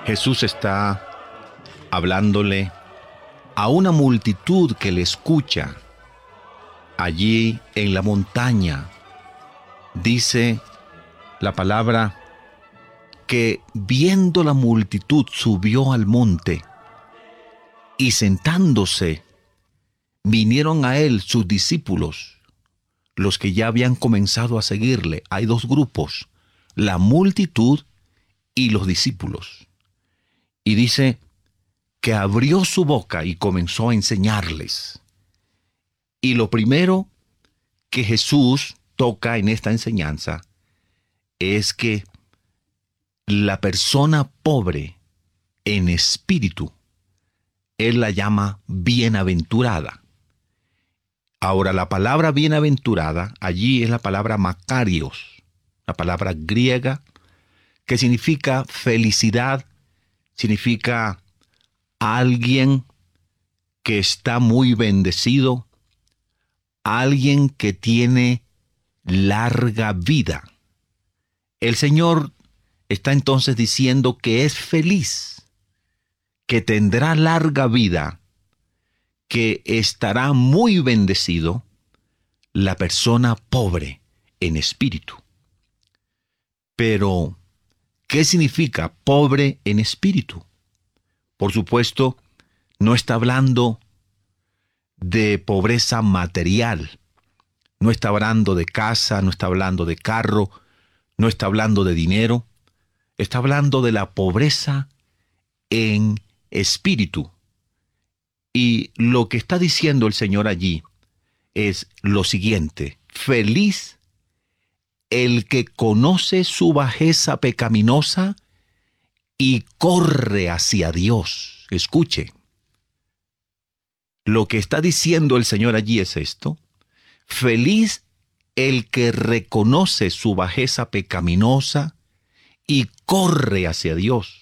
Jesús está hablándole a una multitud que le escucha allí en la montaña. Dice la palabra que viendo la multitud subió al monte y sentándose vinieron a él sus discípulos, los que ya habían comenzado a seguirle. Hay dos grupos, la multitud y los discípulos. Y dice que abrió su boca y comenzó a enseñarles. Y lo primero que Jesús toca en esta enseñanza es que la persona pobre en espíritu, Él la llama bienaventurada. Ahora, la palabra bienaventurada allí es la palabra makarios, la palabra griega que significa felicidad, significa alguien que está muy bendecido, alguien que tiene larga vida. El Señor está entonces diciendo que es feliz, que tendrá larga vida, que estará muy bendecido la persona pobre en espíritu. Pero, ¿qué significa pobre en espíritu? Por supuesto, no está hablando de pobreza material, no está hablando de casa, no está hablando de carro, no está hablando de dinero, está hablando de la pobreza en espíritu. Y lo que está diciendo el Señor allí es lo siguiente: feliz el que conoce su bajeza pecaminosa y corre hacia Dios. Escuche, lo que está diciendo el Señor allí es esto: feliz el que reconoce su bajeza pecaminosa y corre hacia Dios.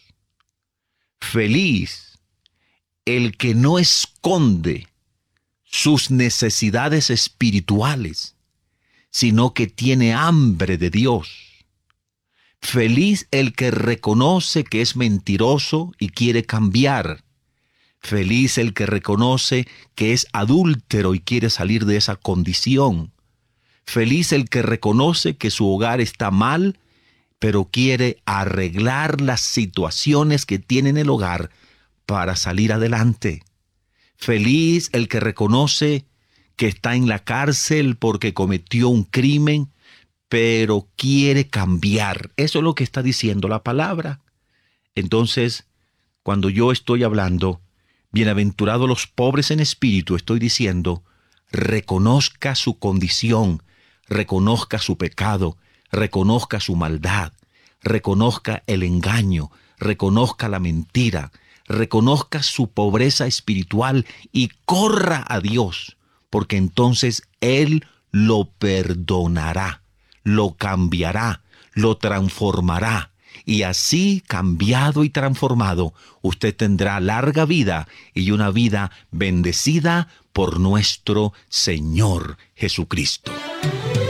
Feliz el que no esconde sus necesidades espirituales, sino que tiene hambre de Dios. Feliz el que reconoce que es mentiroso y quiere cambiar. Feliz el que reconoce que es adúltero y quiere salir de esa condición. Feliz el que reconoce que su hogar está mal, pero quiere arreglar las situaciones que tiene en el hogar para salir adelante. Feliz el que reconoce que está en la cárcel porque cometió un crimen, pero quiere cambiar. Eso es lo que está diciendo la palabra. Entonces, cuando yo estoy hablando, bienaventurados los pobres en espíritu, estoy diciendo, reconozca su condición, reconozca su pecado, reconozca su maldad, reconozca el engaño, reconozca la mentira, reconozca su pobreza espiritual y corra a Dios, porque entonces Él lo perdonará, lo cambiará, lo transformará. Y así, cambiado y transformado, usted tendrá larga vida y una vida bendecida por nuestro Señor Jesucristo.